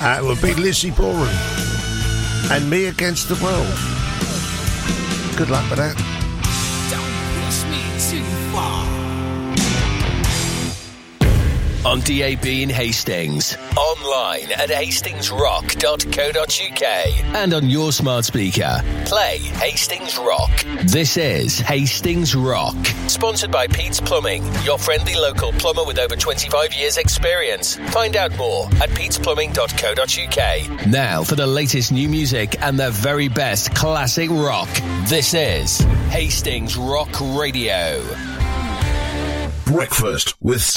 It would be Lizzie Borden and Me Against the World. Good luck with that. Don't push me too far. On DAB in Hastings, online at hastingsrock.co.uk, and on your smart speaker. Play Hastings Rock. This is Hastings Rock, sponsored by Pete's Plumbing, your friendly local plumber with over 25 years experience. Find out more at petesplumbing.co.uk. Now for the latest new music and the very best classic rock. This is Hastings Rock Radio. Breakfast with